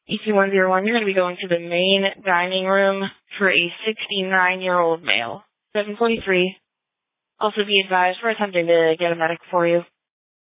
ET101, you're going to be going to the main dining room for a 69-year-old male. 743. Also be advised, we're attempting to get a medic for you.